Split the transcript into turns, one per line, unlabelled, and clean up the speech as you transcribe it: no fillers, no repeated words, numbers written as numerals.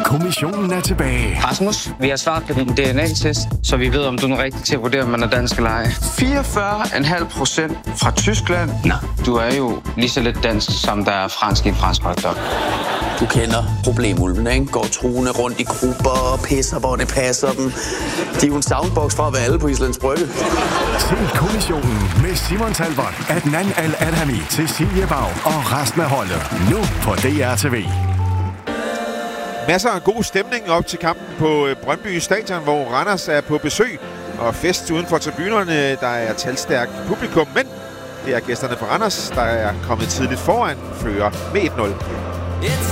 kommissionen er tilbage.
Rasmus, vi har svaret på din DNA-test, så vi ved, om du er den rigtige til at vurdere, om man er dansk eller ej. 44,5% fra Tyskland. Nå, du er jo lige så lidt dansk, som der er fransk i en fransk hotdog.
Du kender problemulven, ikke? Går truende rundt i grupper og pisser, hvor det passer dem. De er jo en soundbox fra at være alle på Islands Brygge.
Se kommissionen med Simon Talbot, Adnan Al-Adhami, Cecilie Bag og resten af holdet. Nu på DRTV.
Masser af god stemning op til kampen på Brøndby Stadion, hvor Randers er på besøg. Og fest uden for tribunerne, der er talstærk publikum. Men det er gæsterne fra Randers, der er kommet tidligt foran, fører med 1-0.